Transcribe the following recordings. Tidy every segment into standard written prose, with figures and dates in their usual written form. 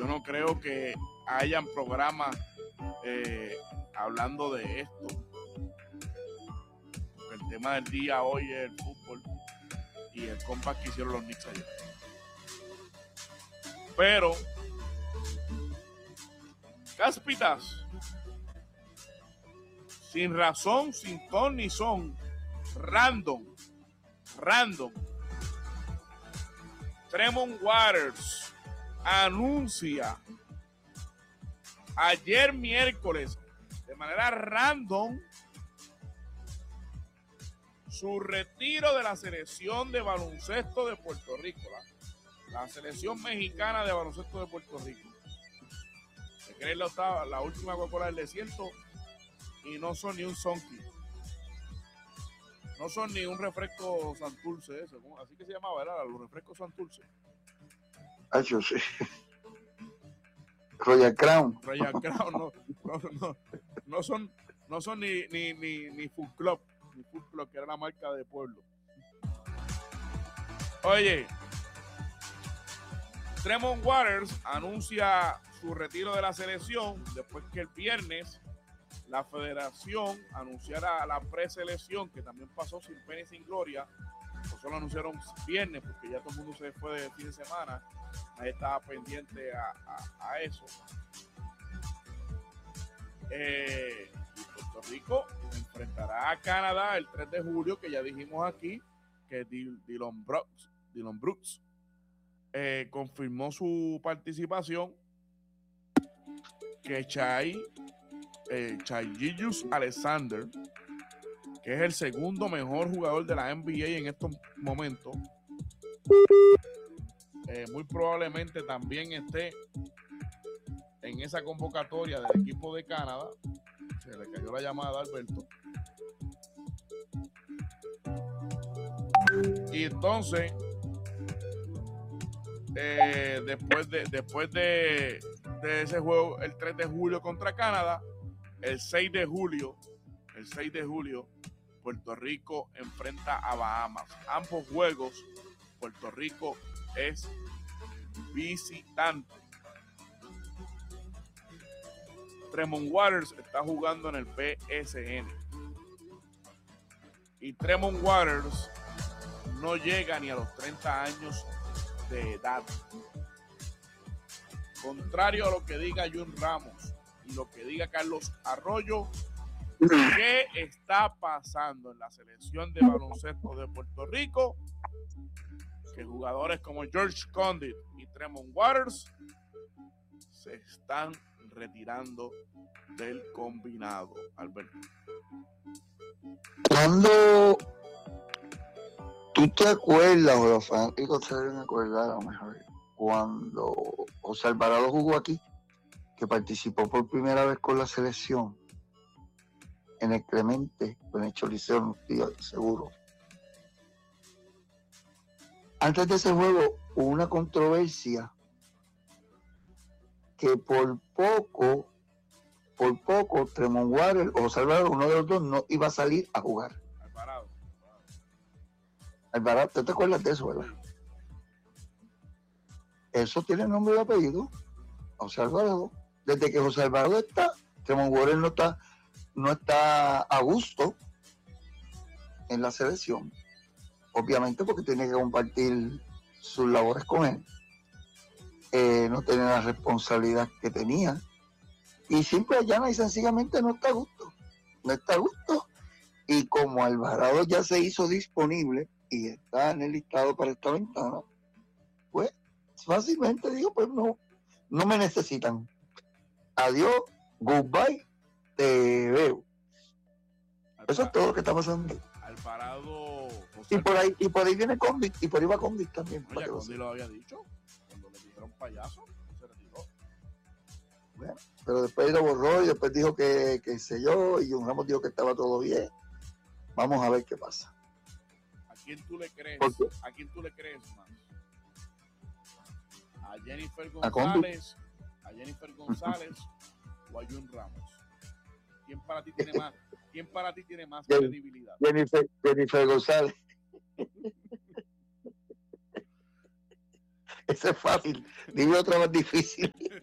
yo no creo que hayan programas hablando de esto. El tema del día hoy es el fútbol y el compás que hicieron los Knicks ayer. Pero Cáspitas, sin razón, sin ton ni son, random, Tremont Waters anuncia ayer miércoles de manera random su retiro de la selección de baloncesto de Puerto Rico, la selección mexicana de baloncesto de Puerto Rico. Se cree la última Coca-Cola del desierto y no son ni un Sonky. No son ni un refresco Santurce, eso, así que se llamaba, ¿verdad? Los refrescos Santurce. Yo sí. Royal Crown, no son ni Food Club, que era la marca de pueblo. Oye, Tremont Waters anuncia su retiro de la selección después que el viernes la federación anunciara la preselección, que también pasó sin pena y sin gloria. O solo anunciaron viernes porque ya todo el mundo se fue de fin de semana. Ahí estaba pendiente a eso. Puerto Rico enfrentará a Canadá el 3 de julio, que ya dijimos aquí que Dillon Brooks confirmó su participación, que Shai Gilgeous-Alexander, que es el segundo mejor jugador de la NBA en estos momentos, muy probablemente también esté en esa convocatoria del equipo de Canadá. Se le cayó la llamada a Alberto. Y entonces, después de ese juego, el 3 de julio contra Canadá, el 6 de julio, Puerto Rico enfrenta a Bahamas. Ambos juegos, Puerto Rico es visitante. Tremont Waters está jugando en el PSN. Y Tremont Waters no llega ni a los 30 años de edad. Contrario a lo que diga Jun Ramos y lo que diga Carlos Arroyo, ¿qué está pasando en la selección de baloncesto de Puerto Rico? Que jugadores como George Condit y Tremont Waters se están retirando del combinado, Alberto. Cuando tú te acuerdas, o los fanáticos se deben acordar, a lo mejor, cuando José Alvarado jugó aquí, que participó por primera vez con la selección en el Clemente, en el Choliseo, no estoy seguro. Antes de ese juego hubo una controversia que por poco Tremont Waters o José Alvarado, uno de los dos, no iba a salir a jugar. Alvarado, ¿tú te acuerdas de eso, verdad? Eso tiene nombre y apellido, José Alvarado. Desde que José Alvarado está, Tremont Waters no está a gusto en la selección, obviamente porque tiene que compartir sus labores con él. No tiene la responsabilidad que tenía y simple, llana y sencillamente no está a gusto, y como Alvarado ya se hizo disponible y está en el listado para esta ventana, pues fácilmente digo, pues no me necesitan, adiós, goodbye, te veo. Eso es todo lo que está pasando. Alvarado, y por ahí viene Condit, y por ahí va Condit también. Oye, Condit lo había dicho cuando le dijeron payaso, se retiró. Bueno, pero después lo borró y después dijo que sé yo, y Jun Ramos dijo que estaba todo bien. Vamos a ver qué pasa. ¿A quién tú le crees? ¿A quién tú le crees más? ¿A Jennifer González? ¿A Jennifer González o a Jun Ramos? ¿Quién para ti tiene más credibilidad? Jennifer González. Eso es fácil. Dime otra más difícil.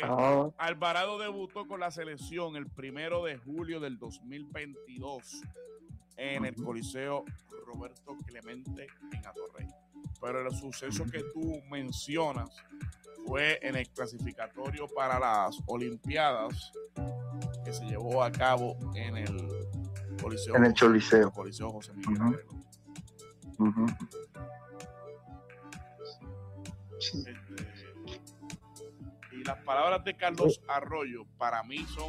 Alvarado debutó con la selección el 1 de julio del 2022 en el Coliseo Roberto Clemente en Atorrey. Pero el suceso que tú mencionas fue en el clasificatorio para las Olimpiadas que se llevó a cabo en el Coliseo. En el Choliseo. Coliseo José Miguel. Sí. Y las palabras de Carlos Arroyo para mí son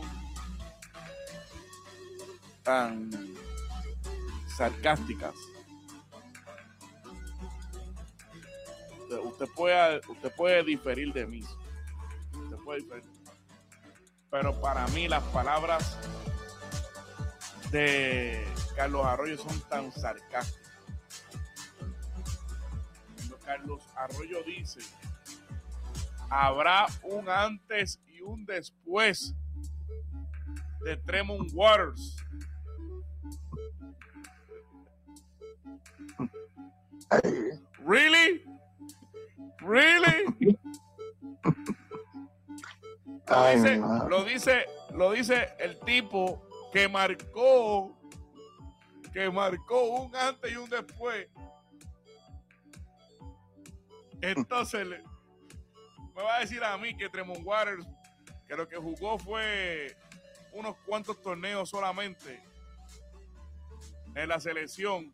tan sarcásticas. Usted puede diferir de mí. Pero para mí las palabras de Carlos Arroyo son tan sarcásticas. Cuando Carlos Arroyo dice: habrá un antes y un después de Tremont Waters. Really? Lo dice el tipo que marcó un antes y un después. Entonces me va a decir a mí que Tremont Waters, que lo que jugó fue unos cuantos torneos solamente en la selección,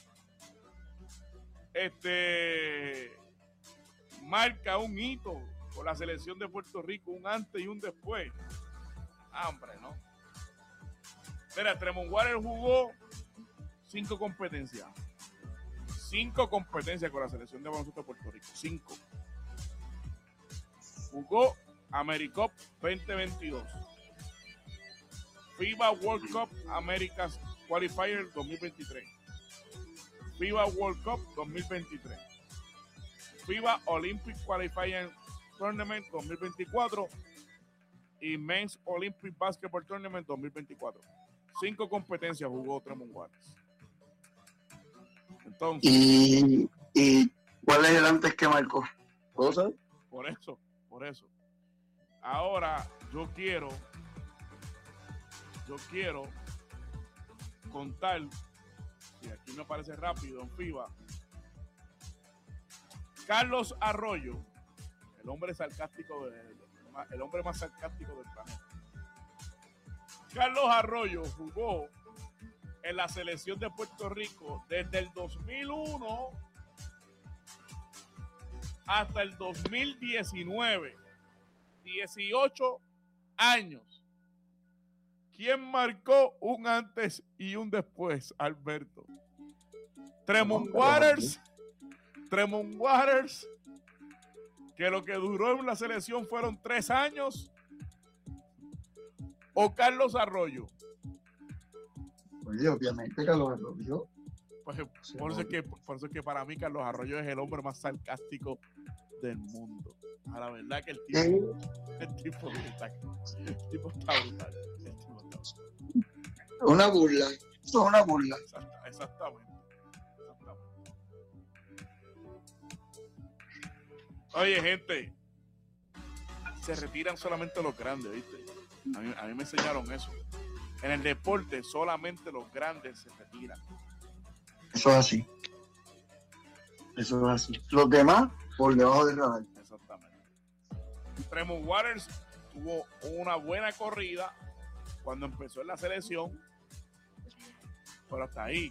marca un hito con la selección de Puerto Rico, un antes y un después. Hombre, ¿no? Mira, Tremont Waters jugó 5 competencias. 5 competencias con la selección de baloncesto de Puerto Rico. 5. Jugó AmeriCup 2022. FIBA World Cup America's Qualifier 2023. FIBA World Cup 2023. FIBA Olympic Qualifier Tournament 2024 y Men's Olympic Basketball Tournament 2024. 5 competencias jugó Tremont Waters. Entonces, ¿Y cuál es el antes que marcó? ¿Puedo saber? Por eso. Ahora yo quiero contar, y aquí me parece rápido en FIBA, Carlos Arroyo, el hombre sarcástico, el hombre más sarcástico del planeta. Carlos Arroyo jugó en la selección de Puerto Rico desde el 2001 hasta el 2019. 18 años. ¿Quién marcó un antes y un después, Alberto? Tremont Waters, que lo que duró en la selección fueron 3 años, o Carlos Arroyo. Oye, obviamente Carlos Arroyo. Pues, por eso es que para mí Carlos Arroyo es el hombre más sarcástico del mundo. A la verdad que el tipo está brutal. Una burla. Eso es una burla. Exactamente. Oye, gente, se retiran solamente los grandes, ¿viste? A mí me enseñaron eso. En el deporte solamente los grandes se retiran. Eso es así. Los demás por debajo del radar. Exactamente. Tremont Waters tuvo una buena corrida cuando empezó en la selección, pero hasta ahí.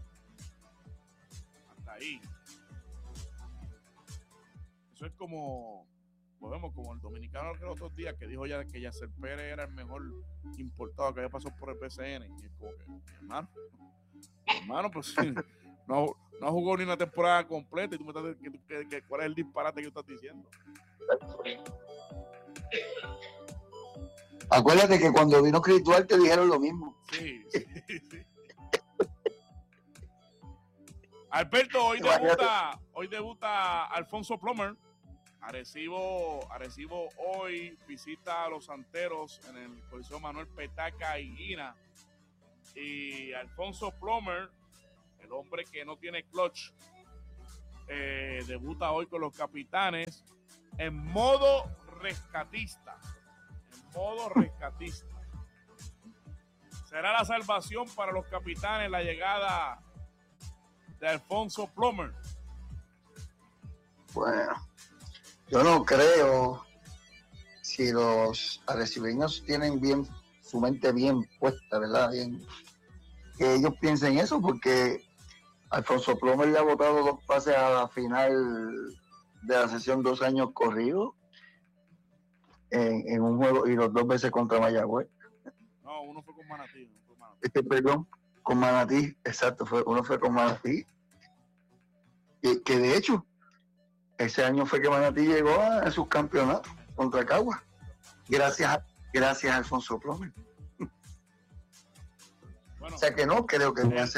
Eso es como el dominicano que los otros días que dijo ya que Yasser Pérez era el mejor importado que había pasado por el PCN. Y es como que, hermano, pues sí, no jugó ni una temporada completa y tú me estás diciendo que cuál es el disparate que tú estás diciendo. Acuérdate que cuando vino Chris Duarte dijeron lo mismo. Sí. Alberto, hoy debuta Alfonso Plomer. Arecibo hoy visita a los Santeros en el Coliseo Manuel Petaca y Guina. Y Alfonso Plomer, el hombre que no tiene clutch, debuta hoy con los Capitanes en modo rescatista. modo rescatista. ¿Será la salvación para los capitanes la llegada de Alfonso Plomer? Bueno, yo no creo, si los arecibeños tienen bien su mente bien puesta, ¿verdad? Bien, que ellos piensen eso, porque Alfonso Plomer le ha botado 2 pases a la final de la sesión 2 años corridos en un juego, y los 2 veces contra Mayagüez. No, uno fue con Manatí. Perdón, con Manatí, exacto, uno fue con Manatí. Que de hecho, ese año fue que Manatí llegó a sus campeonatos contra Cagua. Gracias a Alfonso Plomer. Bueno, o sea que no creo que venga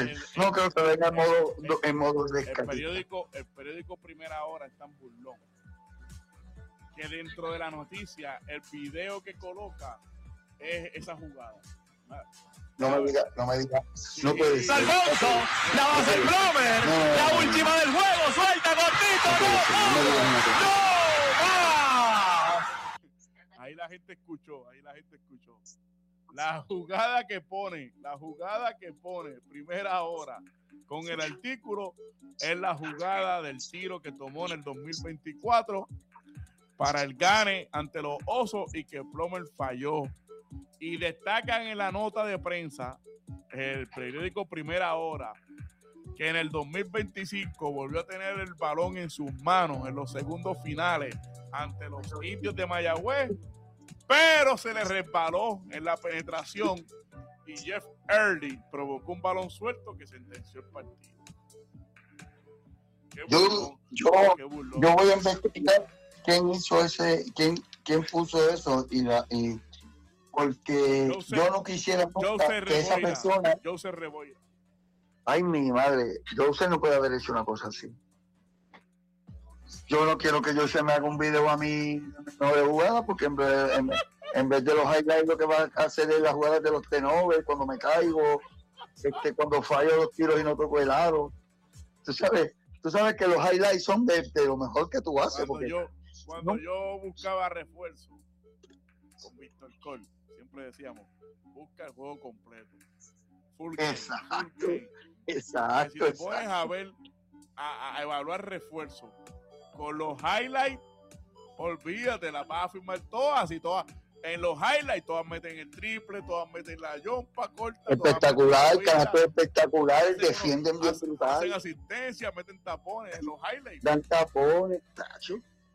en modo rescatista. El periódico Primera Hora está en burlón. Que dentro de la noticia, el video que coloca es esa jugada. No me diga, no puede ser. Alfonso, la va a hacer Plomer, la última del juego, suelta cortito, no. Ahí la gente escuchó. La jugada que pone, Primera Hora, con el artículo, es la jugada del tiro que tomó en el 2024 para el gane ante los Osos y que Plomer falló. Y destacan en la nota de prensa el periódico Primera Hora que en el 2025 volvió a tener el balón en sus manos en los segundos finales ante los Indios de Mayagüez, pero se le resbaló en la penetración y Jeff Early provocó un balón suelto que sentenció el partido. Yo voy a investigar quién hizo quién puso eso porque yo no quisiera que esa persona. Jose Rebolla. Ay, mi madre, Jose no puede haber hecho una cosa así. Yo no quiero que Jose me haga un video a mí no de jugada, porque en vez de los highlights lo que va a hacer es las jugadas de los tenovers, cuando me caigo, cuando fallo los tiros y no toco el aro. Tú sabes que los highlights son de lo mejor que tú haces. Cuando yo buscaba refuerzo con Víctor Cole, siempre decíamos, busca el juego completo. Full game, exacto. Si te pones a ver, a evaluar refuerzo con los highlights, olvídate, las vas a firmar todas. En los highlights, todas meten el triple, todas meten la yompa corta. Espectacular, canasto espectacular, defienden bien brutal. Hacen asistencia, meten tapones en los highlights. Dan tapones, tacho.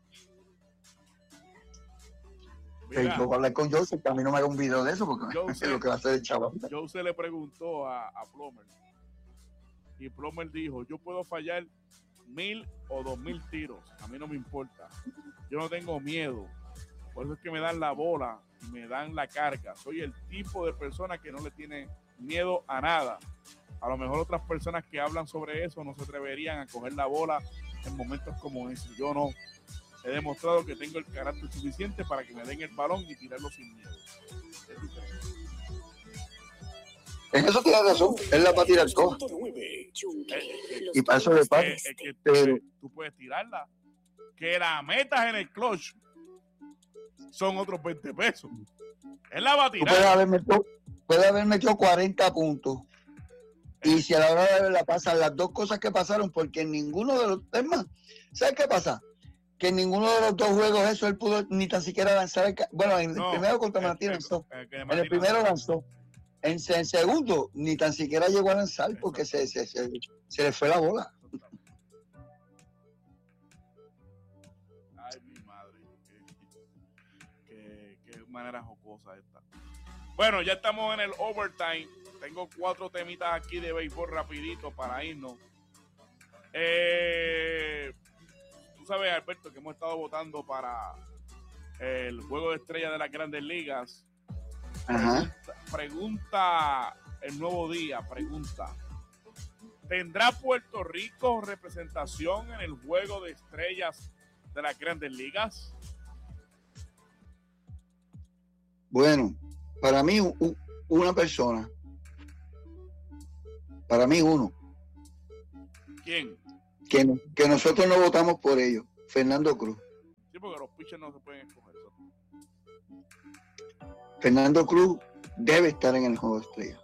Tengo que hablar con Jose, que a mí no me haga un video de eso, porque es lo que va a hacer el chaval. Jose le preguntó a Plomer, y Plomer dijo, yo puedo fallar 1,000 o 2,000 tiros, a mí no me importa, yo no tengo miedo, por eso es que me dan la bola y me dan la carga, soy el tipo de persona que no le tiene miedo a nada. A lo mejor otras personas que hablan sobre eso no se atreverían a coger la bola en momentos como ese. Yo no. He demostrado que tengo el carácter suficiente para que me den el balón y tirarlo sin miedo. En eso tiene razón. Él la va a tirar toda. Y para eso le paga. Tú puedes tirarla. Que la metas en el clutch son otros 20 pesos. Él la va a tirar. Puede haber metido 40 puntos. Y si a la hora de verla pasan las 2 cosas que pasaron, porque en ninguno de los temas, ¿sabes qué pasa? Que en ninguno de los 2 juegos eso él pudo ni tan siquiera lanzar el primero contra Manatí lanzó. En el primero lanzó. En el segundo ni tan siquiera llegó a lanzar porque se le fue la bola. Ay, mi madre. Qué manera jocosa esta. Bueno, ya estamos en el overtime. Tengo 4 temitas aquí de béisbol rapidito para irnos. Tú sabes, Alberto, que hemos estado votando para el Juego de Estrellas de las Grandes Ligas. Ajá. Pregunta el Nuevo Día, ¿tendrá Puerto Rico representación en el Juego de Estrellas de las Grandes Ligas? Bueno, para mí una persona. Para mí uno. ¿Quién? Que nosotros no votamos por ellos. Fernando Cruz. Sí, porque los pitchers no se pueden escoger. Fernando Cruz debe estar en el juego de estrella.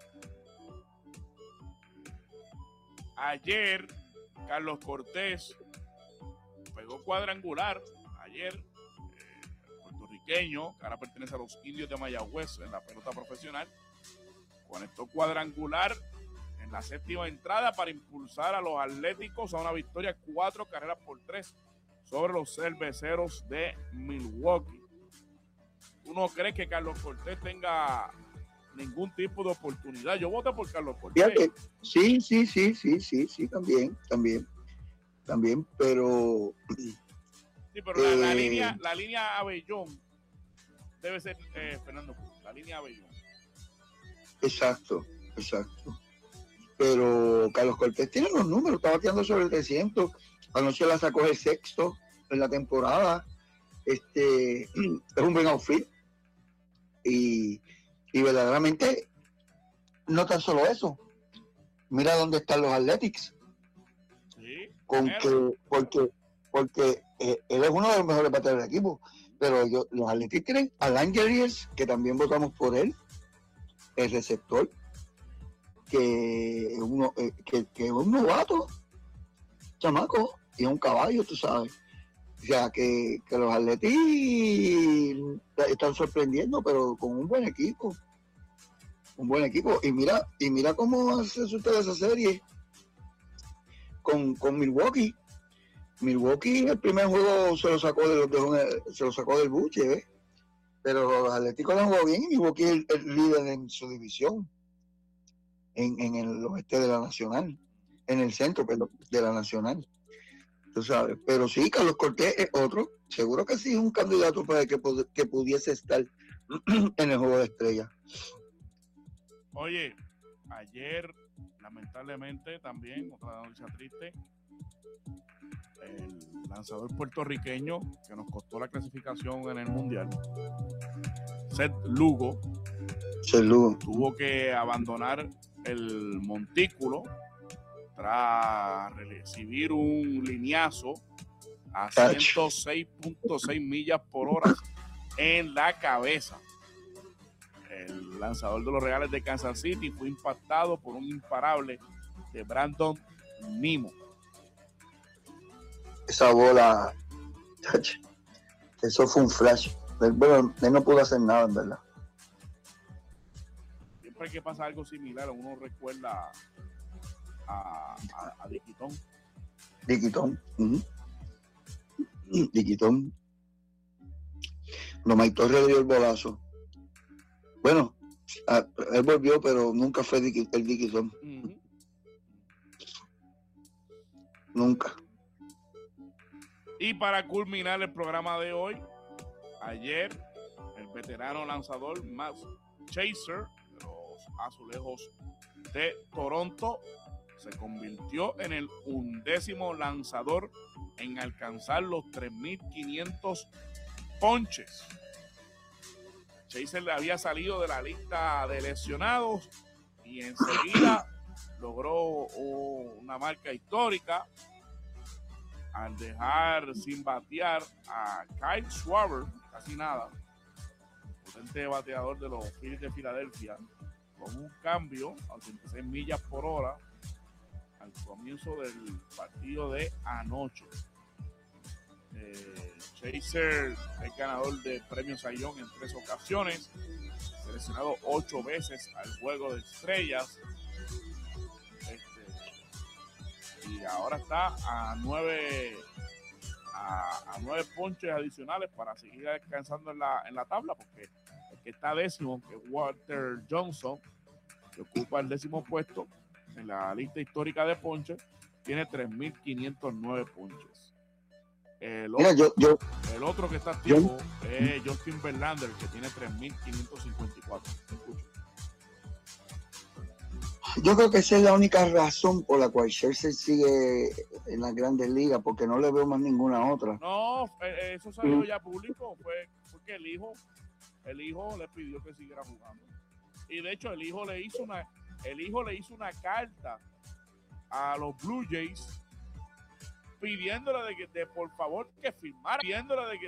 Ayer, Carlos Cortés pegó cuadrangular. Ayer, puertorriqueño, que ahora pertenece a los Indios de Mayagüez en la pelota profesional, conectó cuadrangular en la séptima entrada para impulsar a los Atléticos a una victoria 4-3 sobre los Cerveceros de Milwaukee. ¿Tú no crees que Carlos Cortés tenga ningún tipo de oportunidad? Yo voté por Carlos Cortés. Fíjate, sí, también, pero... Sí, pero la línea Abellón debe ser Fernando Cruz, la línea Abellón. Exacto. Pero Carlos Cortés tiene los números, está bateando sobre el 300. Anoche la sacó el sexto en la temporada. Es un buen outfit. Y verdaderamente, no tan solo eso. Mira dónde están los Athletics. Sí, porque él es uno de los mejores bateadores del equipo. Pero los Athletics tienen a Langeliers, que también votamos por él, el receptor, que es un novato, chamaco, y es un caballo, tú sabes. O sea, que los Atletis están sorprendiendo, pero con un buen equipo. Y mira cómo se resulta esa serie con Milwaukee. Milwaukee el primer juego se lo sacó del buche, ¿ves? Pero los Atléticos lo han jugado bien y Milwaukee es el líder en su división. En el oeste de la Nacional, en el centro, perdón, de la Nacional. Tú sabes, pero sí, Carlos Cortés es otro, seguro que sí es un candidato para que pudiese estar en el juego de estrella. Oye, ayer, lamentablemente, también, otra noticia triste, el lanzador puertorriqueño que nos costó la clasificación en el Mundial, Seth Lugo, tuvo que abandonar el montículo tras recibir un lineazo a 106.6 millas por hora en la cabeza. El lanzador de los Reales de Kansas City fue impactado por un imparable de Brandon Nimmo. Esa bola, eso fue un flash. Bueno, él no pudo hacer nada, en verdad. Siempre que pasa algo similar, uno recuerda a Diquitón. Uh-huh. Diquitón. Lomay Torres le dio el bolazo. Bueno, él volvió, pero nunca fue el Diquitón. Uh-huh. Nunca. Y para culminar el programa de hoy, ayer el veterano lanzador Max Scherzer de los Azulejos de Toronto se convirtió en el 11º lanzador en alcanzar los 3.500 ponches. Scherzer había salido de la lista de lesionados y enseguida logró una marca histórica al dejar sin batear a Kyle Schwarber, casi nada, potente bateador de los Phillies de Filadelfia, con un cambio a 86 millas por hora al comienzo del partido de anoche. Scherzer es ganador de premios Cy Young en 3 ocasiones, seleccionado 8 veces al Juego de Estrellas, y ahora está a 9 ponches adicionales para seguir alcanzando en la tabla, porque el que está décimo, que es Walter Johnson, que ocupa el 10º puesto en la lista histórica de ponches, tiene 3.509 ponches. El otro que está activo es Justin Verlander, que tiene 3.554. Yo creo que esa es la única razón por la cual Scherzer sigue en las Grandes Ligas, porque no le veo más ninguna otra. No, eso salió ya público, fue porque el hijo le pidió que siguiera jugando. Y de hecho el hijo le hizo una carta a los Blue Jays pidiéndole de por favor que firmara,